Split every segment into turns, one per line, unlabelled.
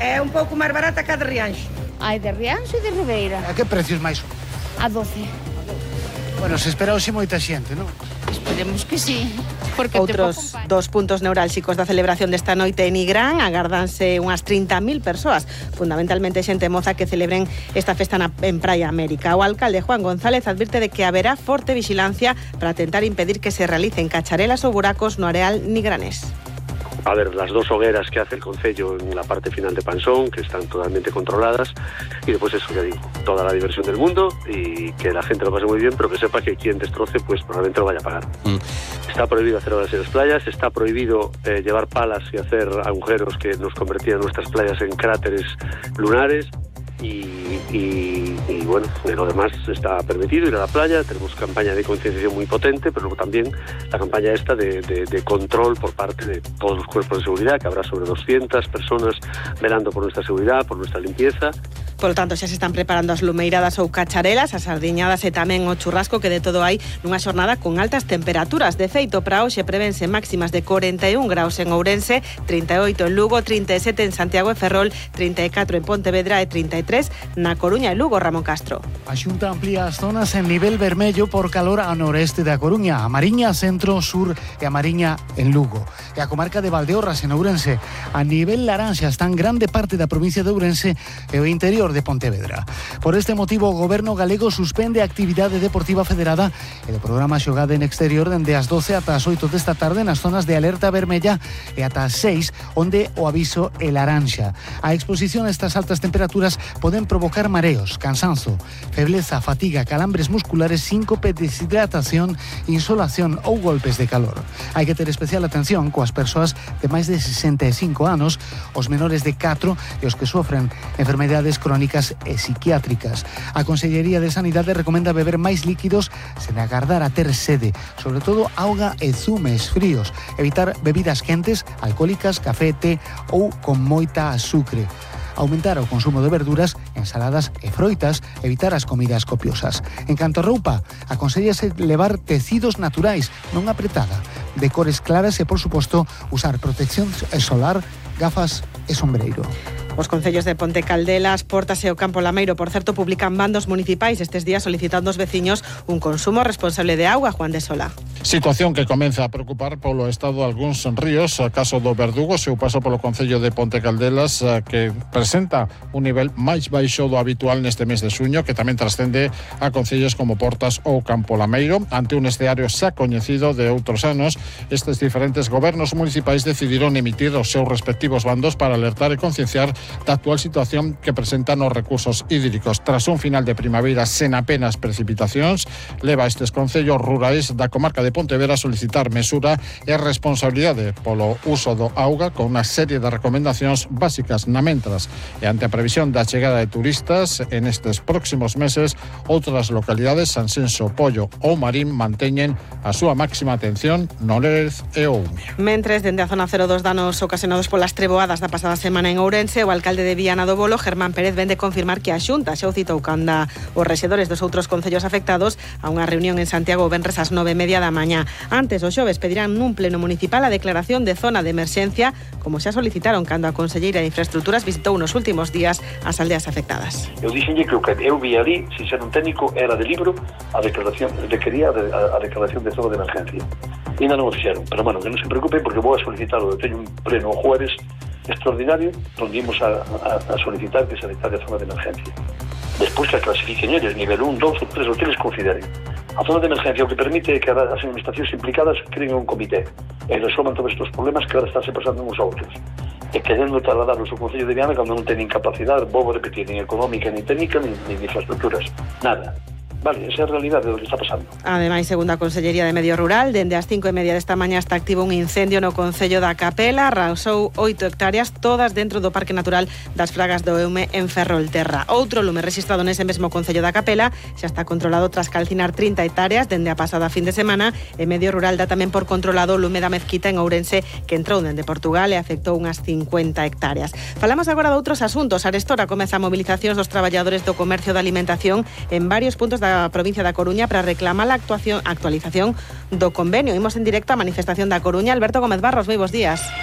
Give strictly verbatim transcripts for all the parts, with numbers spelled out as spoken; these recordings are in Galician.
É un pouco máis barata que a de Rianxo.
Ai, de Rianxo e de Ribeira.
A que precios máis?
A doce.
Bueno, se espera hoxe moita xente, non?
Esperemos que sí. Porque
Outros dos puntos neurálxicos da celebración desta noite en Nigrán agardanse unhas trinta mil persoas, fundamentalmente xente moza que celebren esta festa na, en Praia América. O alcalde Juan González advirte de que haberá forte vixilancia para tentar impedir que se realicen cacharelas ou buracos no areal nigranés.
A ver, las dos hogueras que hace el concello en la parte final de Pansón, que están totalmente controladas, y después eso, ya digo, toda la diversión del mundo y que la gente lo pase muy bien, pero que sepa que quien destroce, pues probablemente lo vaya a pagar. Mm. Está prohibido hacer obras en las playas, está prohibido eh, llevar palas y hacer agujeros que nos convertían nuestras playas en cráteres lunares. Y, y, y bueno, de lo demás está permitido ir a la playa, tenemos campaña de concienciación muy potente, pero luego también la campaña esta de, de, de control por parte de todos los cuerpos de seguridad, que habrá sobre doscientas personas velando por nuestra seguridad, por nuestra limpieza.
Por lo tanto, xa se están preparando as lumeiradas ou cacharelas, as sardiñadas e tamén o churrasco, que de todo hai nunha xornada con altas temperaturas. De feito, para hoxe prevense máximas de corenta e un graus en Ourense, trinta e oito en Lugo, trinta e sete en Santiago e Ferrol, trinta e catro en Pontevedra e trinta e tres na Coruña e Lugo. Ramón Castro.
A Xunta amplía as zonas en nivel vermello por calor ao noreste da Coruña, a Mariña, centro, sur e a Mariña en Lugo. E a comarca de Valdeorras en Ourense. A nivel laranxa están grande parte da provincia de Ourense e o interior de Pontevedra. Por este motivo, o goberno galego suspende a actividade deportiva federada e do programa xogada en exterior dende as doce ata as oito desta tarde nas zonas de alerta vermella e ata as seis, onde o aviso é laranxa. A exposición a estas altas temperaturas poden provocar mareos, cansanzo, febleza, fatiga, calambres musculares, síncope, deshidratación, insolación ou golpes de calor. Hai que ter especial atención coas persoas de máis de sesenta e cinco anos, os menores de catro e os que sofren enfermedades crónicas e psiquiátricas. A Consellería de Sanidade recomenda beber máis líquidos sen agardar a ter sede, sobre todo auga e zumes fríos, evitar bebidas quentes, alcohólicas, café, té ou con moita azucre. Aumentar o consumo de verduras, ensaladas e froitas, evitar as comidas copiosas. En canto a roupa, aconsellase levar tecidos naturais, non apretada, de cores claras e, por suposto, usar protección solar, gafas e sombreiro.
Os concellos de Ponte Caldelas, Portas e o Campo Lameiro, por certo, publican bandos municipais estes días solicitando aos veciños un consumo responsable de auga. Juan de Sola.
Situación que comeza a preocupar polo estado de algúns ríos, a caso do Verdugo, seu paso polo concello de Ponte Caldelas, que presenta un nivel máis baixo do habitual neste mes de xuño, que tamén trascende a concellos como Portas ou Campo Lameiro. Ante un escenario xa coñecido de outros anos, estes diferentes gobernos municipais decidiron emitir os seus respectivos bandos para alertar e concienciar da actual situación que presentan os recursos hídricos. Tras un final de primavera sen apenas precipitacións, leva estes concellos rurais da comarca de Pontevedra a solicitar mesura e responsabilidade polo uso do auga con unha serie de recomendacións básicas na mentras. E ante a previsión da chegada de turistas en estes próximos meses, outras localidades, Sanxenxo, Pollo ou Marín, manteñen a súa máxima atención no Lérez e o Umia.
Mentres, dende a zona cero dos danos ocasionados polas treboadas da pasada semana en Ourense, o alcalde de Viana do Bolo, Germán Pérez, vende confirmar que a Xunta xa o citou canda os rexedores dos outros concellos afectados a unha reunión en Santiago o venres ás nove e media da mañá. Antes, os xoves pedirán nun pleno municipal a declaración de zona de emerxencia, como xa solicitaron cando a conselleira de Infraestructuras visitou nos últimos días as aldeas afectadas.
Eu dixenlle que o que eu vi ali, sin ser un técnico, era de libro a declaración de quería a, a declaración de zona de emergencia. E ainda non o fixeron, pero bueno, que non se preocupe porque vou a solicitarlo. Eu teño un pleno o jueves extraordinario donde íbamos a, a, a solicitar que se declare a zona de emergencia. Despois que a clasifiquen eles, nivel un, dos ou tres, o que les consideren. A zona de emergencia o que permite que as administracións implicadas creen un comité e resolvan todos estes problemas que ahora estáse pasando uns a outros. E querendo trasladarlos ao Concello de Viana cando non teñen capacidade, vou repetir, nin económica, nin técnica, nin, nin infraestructuras. Nada. Vale, esa é a realidade do que está pasando.
Ademais, segundo a Consellería de Medio Rural, dende as cinco e media desta mañá está activo un incendio no Concello da Capela, arrasou oito hectáreas, todas dentro do Parque Natural das Fragas do Eume en Ferrolterra. Outro lume registrado nese mesmo Concello da Capela xa está controlado tras calcinar trinta hectáreas dende a pasada fin de semana, e Medio Rural dá tamén por controlado o lume da Mezquita en Ourense, que entrou dende Portugal e afectou unhas cincuenta hectáreas. Falamos agora de outros asuntos. Arestora comeza a mobilizacións dos traballadores do comercio de alimentación en varios puntos da provincia da Coruña para reclamar a actuación, actualización do convenio. Imos en directo á manifestación da Coruña. Alberto Gómez Barros, moi bons días.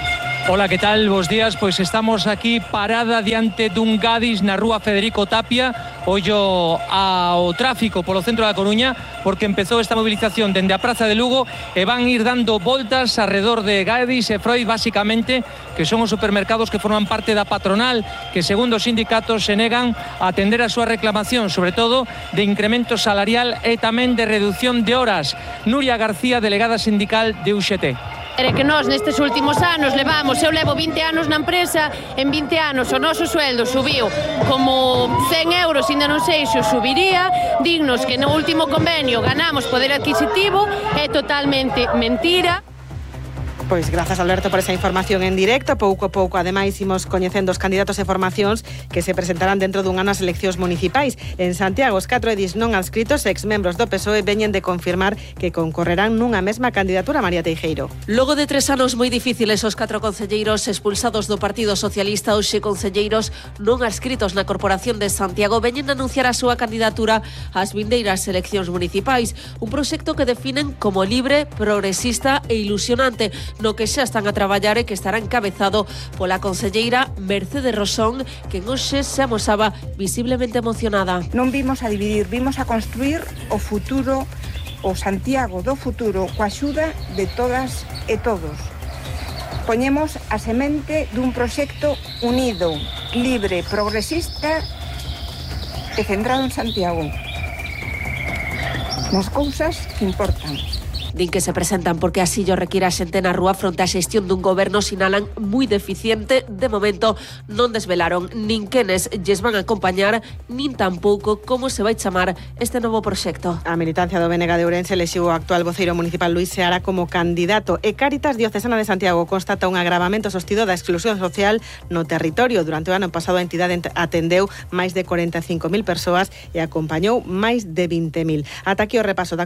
Hola, que tal? Bos días. Pois estamos aquí parada diante dun Gadis na rúa Federico Tapia. Ollo ao tráfico polo centro da Coruña, porque empezou esta movilización dende a Praza de Lugo e van ir dando voltas alrededor de Gadis e Freud, basicamente, que son os supermercados que forman parte da patronal, que segundo os sindicatos se negan a atender a súa reclamación, sobre todo de incremento salarial e tamén de reducción de horas. Nuria García, delegada sindical de U X T.
É que nós nestes últimos anos levamos, eu levo vinte anos na empresa, en vinte anos o noso sueldo subiu como cen euros, ainda non sei se o subiría, dignos que no último convenio ganamos poder adquisitivo, é totalmente mentira.
Pois grazas, Alberto, por esa información en directo. Pouco a pouco, ademais, imos coñecendo os candidatos e formacións que se presentarán dentro dun ano ás eleccións municipais. En Santiago, os catro edis non adscritos, exmembros do P S O E, veñen de confirmar que concorrerán nunha mesma candidatura. María Teijeiro.
Logo de tres anos moi difíciles, os catro concelleiros expulsados do Partido Socialista, hoxe concelleiros non adscritos na Corporación de Santiago, veñen a anunciar a súa candidatura ás vindeiras eleccións municipais. Un proxecto que definen como libre, progresista e ilusionante, no que xa están a traballar e que estará encabezado pola concelleira Mercedes Rosón, que hoxe se amosaba visiblemente emocionada.
Non vimos a dividir, vimos a construir o futuro, o Santiago do futuro, coa axuda de todas e todos. Poñemos a semente dun proxecto unido, libre, progresista e centrado en Santiago, nas cousas que importan.
Din que se presentan porque así yo requiere a xente na rúa fronte á xestión dun goberno, sinalan moi deficiente. De momento non desvelaron nin quenes lles van a acompañar, nin tampouco como se vai chamar este novo proxecto.
A militancia do B N G de Ourense elixiu o actual voceiro municipal Luís Seara como candidato e Cáritas Diocesana de Santiago constata un agravamento sostido da exclusión social no territorio. Durante o ano pasado a entidade atendeu máis de cuarenta e cinco mil persoas e acompañou máis de vinte mil. Ata aquí o repaso da